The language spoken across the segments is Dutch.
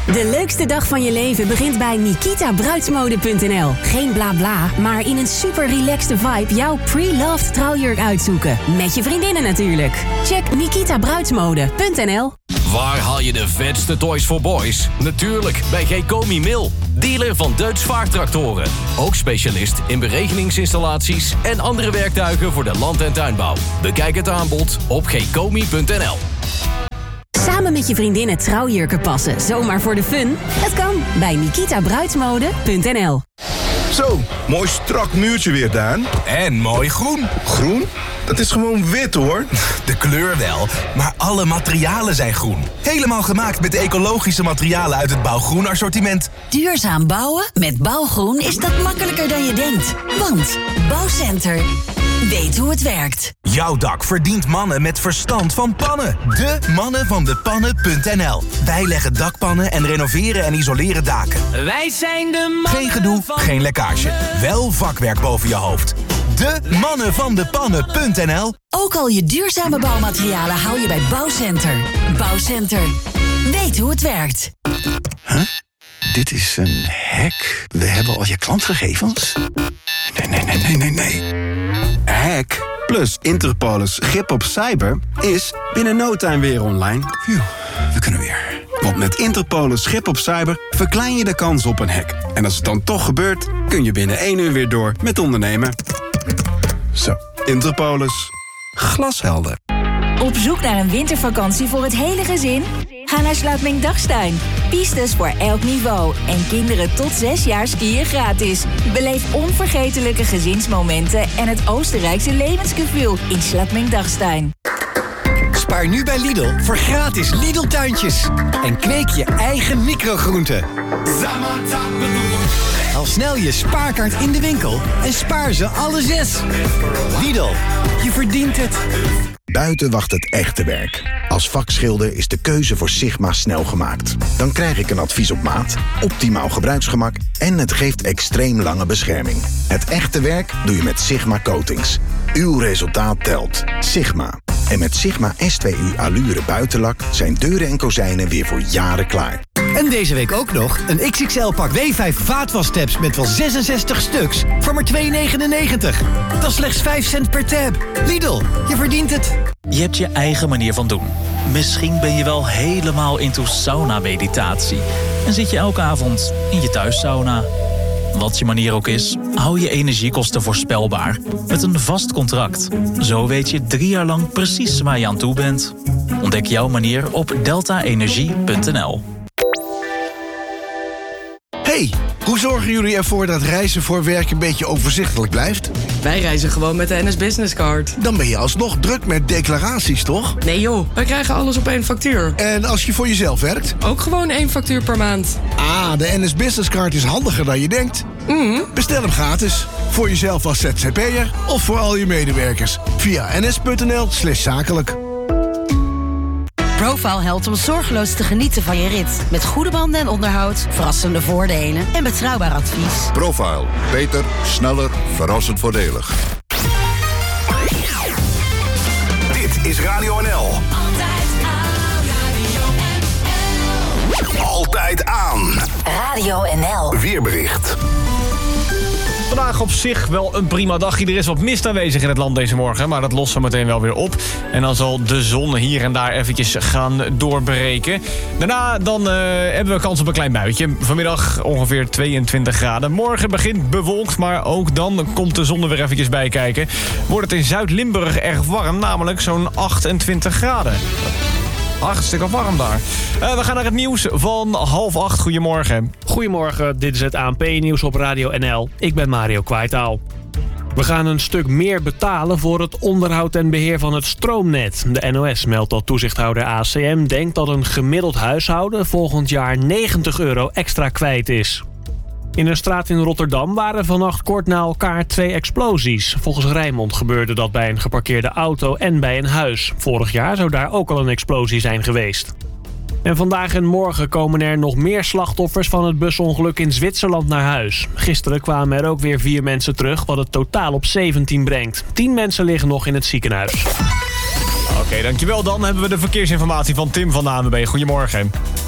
De leukste dag van je leven begint bij NikitaBruidsmode.nl. Geen bla bla, maar in een super relaxte vibe jouw pre-loved trouwjurk uitzoeken. Met je vriendinnen natuurlijk. Check NikitaBruidsmode.nl. Waar haal je de vetste toys voor boys? Natuurlijk bij Gekomi Mil. Dealer van Deutz vaartractoren. Ook specialist in beregeningsinstallaties en andere werktuigen voor de land- en tuinbouw. Bekijk het aanbod op gekomi.nl. Samen met je vriendinnen trouwjurken passen, zomaar voor de fun? Het kan bij NikitaBruidsmode.nl. Zo, mooi strak muurtje weer, Daan. En mooi groen. Groen? Dat is gewoon wit, hoor. De kleur wel, maar alle materialen zijn groen. Helemaal gemaakt met de ecologische materialen uit het Bouwgroen assortiment. Duurzaam bouwen met Bouwgroen is dat makkelijker dan je denkt. Want Bouwcenter weet hoe het werkt. Jouw dak verdient mannen met verstand van pannen. De mannen van de pannen.nl. Wij leggen dakpannen en renoveren en isoleren daken. Wij zijn de mannen. Geen gedoe, geen lekkage. Wel vakwerk boven je hoofd. De mannen van de pannen.nl. Ook al je duurzame bouwmaterialen haal je bij Bouwcenter. Bouwcenter. Weet hoe het werkt. Huh? Dit is een hack. We hebben al je klantgegevens. Nee. Hack plus Interpolis grip op cyber is binnen no time weer online. Phew, we kunnen weer. Want met Interpolis grip op cyber verklein je de kans op een hack. En als het dan toch gebeurt, kun je binnen 1 uur weer door met ondernemen. Zo, Interpolis. Glashelder. Op zoek naar een wintervakantie voor het hele gezin? Ga naar Slaapming-Dachstein. Pistes voor elk niveau. En kinderen tot 6 jaar skiën gratis. Beleef onvergetelijke gezinsmomenten en het Oostenrijkse levensgevoel in Slaapming-Dachstein. Spaar nu bij Lidl voor gratis Lidl-tuintjes. En kweek je eigen microgroenten. Haal snel je spaarkaart in de winkel en spaar ze alle 6. Lidl, je verdient het. Buiten wacht het echte werk. Als vakschilder is de keuze voor Sigma snel gemaakt. Dan krijg ik een advies op maat, optimaal gebruiksgemak en het geeft extreem lange bescherming. Het echte werk doe je met Sigma Coatings. Uw resultaat telt. Sigma. En met Sigma S2U Allure buitenlak zijn deuren en kozijnen weer voor jaren klaar. En deze week ook nog een XXL-pak W5 vaatwastabs met wel 66 stuks voor maar €2,99. Dat is slechts 5 cent per tab. Lidl, je verdient het. Je hebt je eigen manier van doen. Misschien ben je wel helemaal into sauna-meditatie. En zit je elke avond in je thuissauna. Wat je manier ook is, hou je energiekosten voorspelbaar. Met een vast contract. Zo weet je 3 jaar lang precies waar je aan toe bent. Ontdek jouw manier op deltaenergie.nl. Hey, hoe zorgen jullie ervoor dat reizen voor werk een beetje overzichtelijk blijft? Wij reizen gewoon met de NS Business Card. Dan ben je alsnog druk met declaraties, toch? Nee joh, wij krijgen alles op 1 factuur. En als je voor jezelf werkt? Ook gewoon 1 factuur per maand. Ah, de NS Business Card is handiger dan je denkt. Bestel hem gratis. Voor jezelf als ZZP'er of voor al je medewerkers. Via ns.nl/zakelijk. Profile helpt om zorgeloos te genieten van je rit. Met goede banden en onderhoud, verrassende voordelen en betrouwbaar advies. Profile. Beter, sneller, verrassend voordelig. Dit is Radio NL. Altijd aan. Radio NL. Weerbericht. Vandaag op zich wel een prima dagje. Er is wat mist aanwezig in het land deze morgen, maar dat lost zo meteen wel weer op. En dan zal de zon hier en daar eventjes gaan doorbreken. Daarna dan hebben we kans op een klein buitje. Vanmiddag ongeveer 22 graden. Morgen begint bewolkt, maar ook dan komt de zon er weer eventjes bij kijken. Wordt het in Zuid-Limburg erg warm, namelijk zo'n 28 graden. Hartstikke warm daar. We gaan naar het nieuws van 7:30. Goedemorgen. Goedemorgen, dit is het ANP-nieuws op Radio NL. Ik ben Mario Kwaitaal. We gaan een stuk meer betalen voor het onderhoud en beheer van het stroomnet. De NOS meldt dat toezichthouder ACM denkt dat een gemiddeld huishouden volgend jaar €90 extra kwijt is. In een straat in Rotterdam waren vannacht kort na elkaar 2 explosies. Volgens Rijnmond gebeurde dat bij een geparkeerde auto en bij een huis. Vorig jaar zou daar ook al een explosie zijn geweest. En vandaag en morgen komen er nog meer slachtoffers van het busongeluk in Zwitserland naar huis. Gisteren kwamen er ook weer 4 mensen terug, wat het totaal op 17 brengt. 10 mensen liggen nog in het ziekenhuis. Oké, dankjewel. Dan hebben we de verkeersinformatie van Tim van de ANWB. Goedemorgen.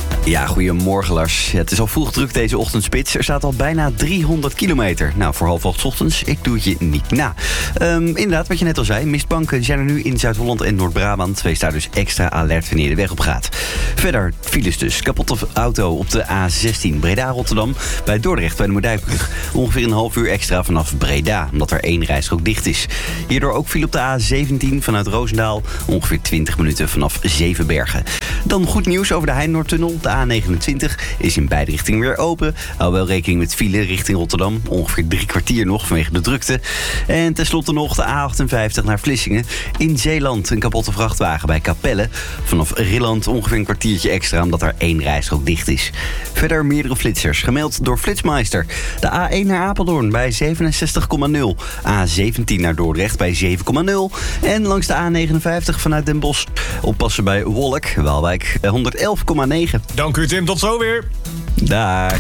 Ja, goedemorgen Lars. Het is al vroeg druk deze ochtendspits. Er staat al bijna 300 kilometer. Nou, voor 7:30 ochtends, ik doe het je niet na. Inderdaad, wat je net al zei, mistbanken zijn er nu in Zuid-Holland en Noord-Brabant. Wees daar dus extra alert wanneer je de weg op gaat. Verder files dus. Kapotte auto op de A16 Breda-Rotterdam. Bij Dordrecht bij de Moerdijkbrug. Ongeveer een half uur extra vanaf Breda, omdat er 1 rijstrook dicht is. Hierdoor ook file op de A17 vanuit Roosendaal. Ongeveer 20 minuten vanaf Zevenbergen. Dan goed nieuws over de Heinenoordtunnel. De A29 is in beide richtingen weer open. Hou wel rekening met file richting Rotterdam. Ongeveer 3 kwartier nog vanwege de drukte. En tenslotte nog de A58 naar Vlissingen. In Zeeland een kapotte vrachtwagen bij Capelle. Vanaf Rilland ongeveer een kwartiertje extra omdat er 1 rijstrook dicht is. Verder meerdere flitsers gemeld door Flitsmeister. De A1 naar Apeldoorn bij 67,0. A17 naar Dordrecht bij 7,0. En langs de A59 vanuit Den Bosch oppassen bij Wolk, Waalwijk bij 111,9. Dank u Tim, tot zo weer. Daar.